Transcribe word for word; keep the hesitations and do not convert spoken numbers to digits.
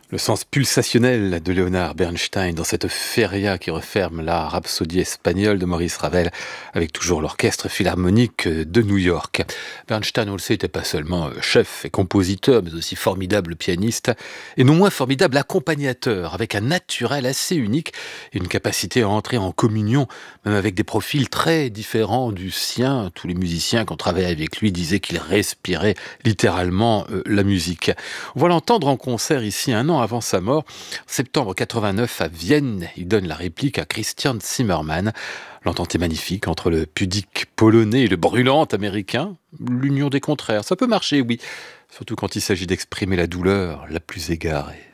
Le sens pulsationnel de Leonard Bernstein dans cette feria qui referme la Rhapsodie espagnole de Maurice Ravel avec toujours l'orchestre philharmonique de New York. Bernstein, on le sait, n'était pas seulement chef et compositeur, mais aussi formidable pianiste et non moins formidable accompagnateur avec un naturel assez unique et une capacité à entrer en communion même avec des profils très différents du sien. Tous les musiciens qui ont travaillé avec lui disaient qu'il respirait littéralement euh, la musique. On va l'entendre en concert ici un an avant sa mort, septembre quatre-vingt-neuf à Vienne. Il donne la réplique à Christian Zimmermann. L'entente est magnifique entre le pudique polonais et le brûlant américain. L'union des contraires, ça peut marcher, oui. Surtout quand il s'agit d'exprimer la douleur la plus égarée.